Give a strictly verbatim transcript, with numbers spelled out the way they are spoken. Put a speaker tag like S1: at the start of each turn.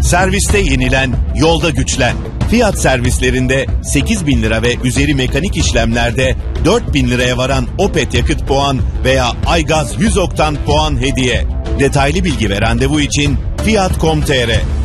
S1: Serviste yenilen, yolda güçlen. Fiyat servislerinde sekiz bin lira ve üzeri mekanik işlemlerde dört bin liraya varan Opet yakıt puan veya Aygaz yüz oktan puan hediye. Detaylı bilgi ve randevu için fiyat nokta com nokta tr.